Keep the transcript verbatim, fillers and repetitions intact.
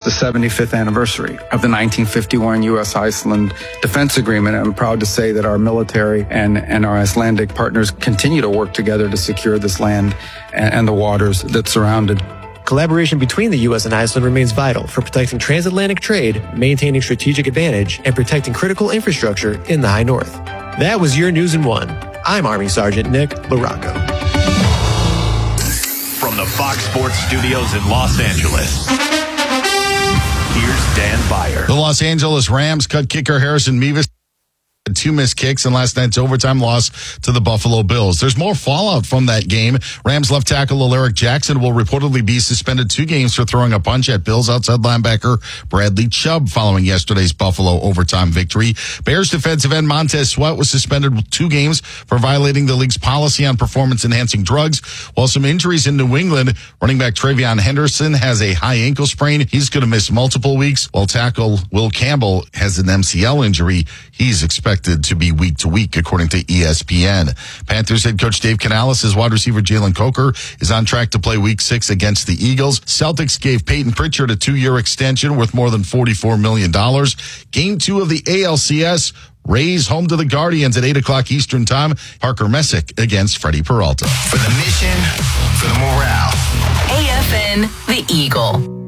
the seventy-fifth anniversary of the nineteen fifty-one U S Iceland Defense Agreement. I'm proud to say that our military and, and our Icelandic partners continue to work together to secure this land and, and the waters that surround it. Collaboration between the U S and Iceland remains vital for protecting transatlantic trade, maintaining strategic advantage, and protecting critical infrastructure in the High North. That was your News in One. I'm Army Sergeant Nick LaRocco. From the Fox Sports Studios in Los Angeles, here's Dan Beyer. The Los Angeles Rams cut kicker Harrison Mevis two missed kicks in last night's overtime loss to the Buffalo Bills. There's more fallout from that game. Rams left tackle Alaric Jackson will reportedly be suspended two games for throwing a punch at Bills outside linebacker Bradley Chubb following yesterday's Buffalo overtime victory. Bears defensive end Montez Sweat was suspended with two games for violating the league's policy on performance-enhancing drugs. While some injuries in New England, running back Travion Henderson has a high ankle sprain. He's going to miss multiple weeks, while tackle Will Campbell has an M C L injury. He's expected to be week to week, according to E S P N. Panthers head coach Dave Canales' wide receiver Jalen Coker is on track to play week six against the Eagles. Celtics gave Peyton Pritchard a two-year extension worth more than forty-four million dollars. Game two of the A L C S, Rays home to the Guardians at eight o'clock Eastern time. Parker Messick against Freddie Peralta. For the mission, for the morale. A F N, the Eagle.